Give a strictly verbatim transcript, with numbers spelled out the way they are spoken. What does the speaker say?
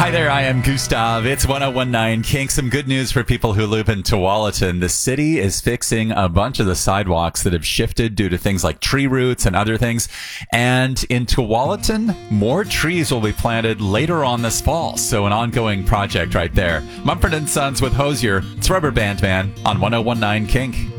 Hi there, I am Gustav. It's one oh one nine Kink. Some good news for people who live in Tualatin. The city is fixing a bunch of the sidewalks that have shifted due to things like tree roots and other things. And in Tualatin, more trees will be planted later on this fall. So an ongoing project right there. Mumford and Sons with Hosier. It's Rubber Band Man on one oh one nine Kink.